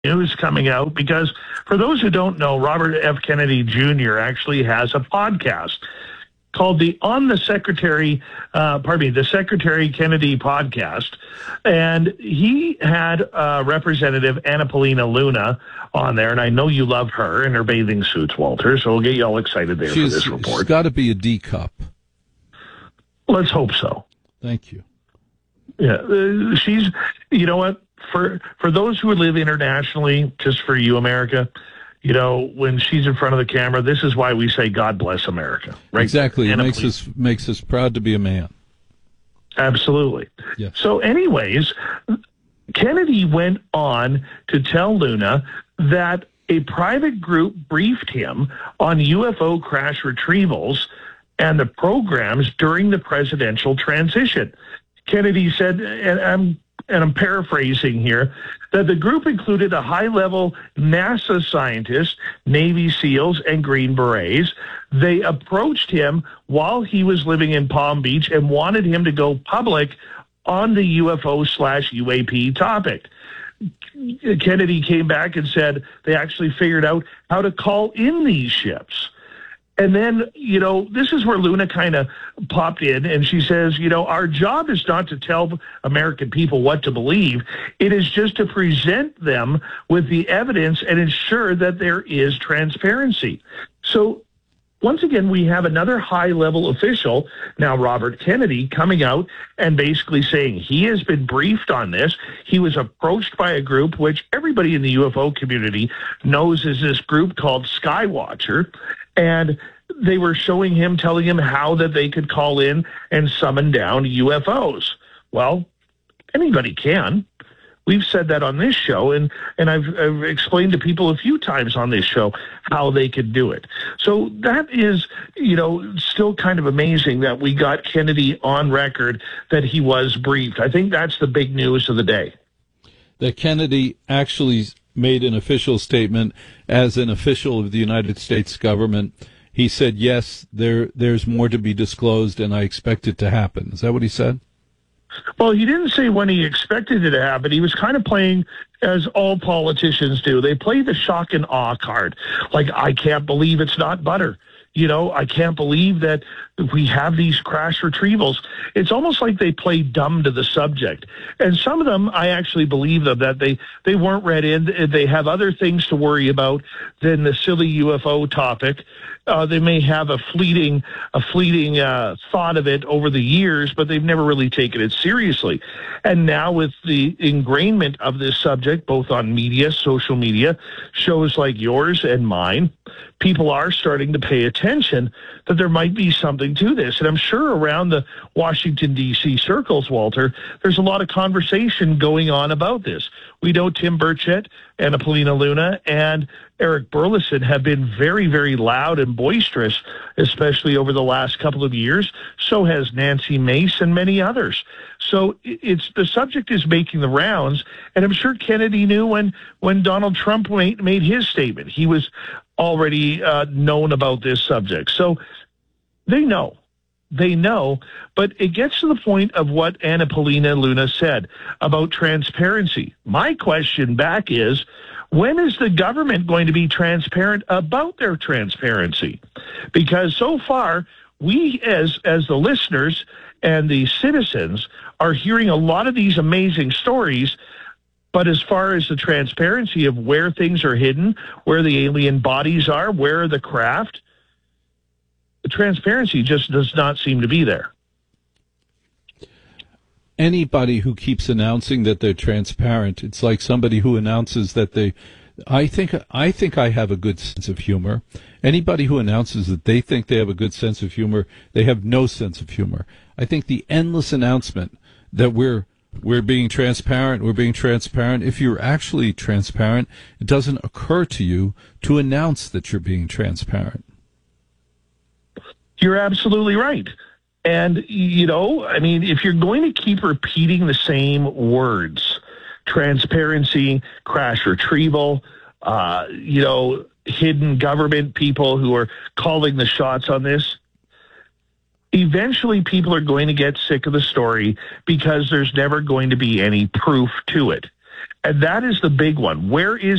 news coming out because for those who don't know, Robert F. Kennedy Jr. actually has a podcast called the Secretary Kennedy podcast. And he had Representative Anna Paulina Luna on there. And I know you love her in her bathing suits, Walter. So we'll get you all excited there for this report. She's got to be a D cup. Let's hope so. Thank you. Yeah. She's, you know what? For those who live internationally, just for you, America, you know, when she's in front of the camera, this is why we say God bless America. Right? Exactly. It makes us proud to be a man. Absolutely. Yes. So anyways, Kennedy went on to tell Luna that a private group briefed him on UFO crash retrievals and the programs during the presidential transition. Kennedy said, and I'm paraphrasing here, that the group included a high-level NASA scientist, Navy SEALs, and Green Berets. They approached him while he was living in Palm Beach and wanted him to go public on the UFO/UAP topic. Kennedy came back and said they actually figured out how to call in these ships. And then, you know, this is where Luna kind of popped in and she says, you know, our job is not to tell American people what to believe. It is just to present them with the evidence and ensure that there is transparency. So once again, we have another high-level official, now Robert Kennedy, coming out and basically saying he has been briefed on this. He was approached by a group which everybody in the UFO community knows is this group called Skywatcher, and they were showing him, telling him how that they could call in and summon down UFOs. Well, anybody can. We've said that on this show, and I've explained to people a few times on this show how they could do it. So that is, you know, still kind of amazing that we got Kennedy on record that he was briefed. I think that's the big news of the day. That Kennedy actually made an official statement as an official of the United States government. He said, yes, there's more to be disclosed, and I expect it to happen. Is that what he said? Well, he didn't say when he expected it to happen. He was kind of playing as all politicians do. They play the shock and awe card. Like, I can't believe it's not butter. You know, I can't believe that we have these crash retrievals. It's almost like they play dumb to the subject. And some of them, I actually believe them, that they weren't read in. They have other things to worry about than the silly UFO topic. They may have a fleeting thought of it over the years, but they've never really taken it seriously. And now with the ingrainment of this subject, both on media, social media, shows like yours and mine, people are starting to pay attention that there might be something to this. And I'm sure around the Washington, D.C. circles, Walter, there's a lot of conversation going on about this. We know Tim Burchett, Anna Paulina Luna, and Eric Burleson have been very, very loud and boisterous, especially over the last couple of years. So has Nancy Mace and many others. So the subject is making the rounds, and I'm sure Kennedy knew when Donald Trump made his statement. He was already known about this subject. So they know. They know, but it gets to the point of what Anna Paulina Luna said about transparency. My question back is, when is the government going to be transparent about their transparency? Because so far, we as the listeners and the citizens are hearing a lot of these amazing stories, but as far as the transparency of where things are hidden, where the alien bodies are, where the craft, the transparency just does not seem to be there. Anybody who keeps announcing that they're transparent, it's like somebody who announces that I think I have a good sense of humor. Anybody who announces that they think they have a good sense of humor, they have no sense of humor. I think the endless announcement that we're being transparent, if you're actually transparent, it doesn't occur to you to announce that you're being transparent. You're absolutely right. And, you know, I mean, if you're going to keep repeating the same words, transparency, crash retrieval, you know, hidden government people who are calling the shots on this, eventually people are going to get sick of the story because there's never going to be any proof to it. And that is the big one. Where is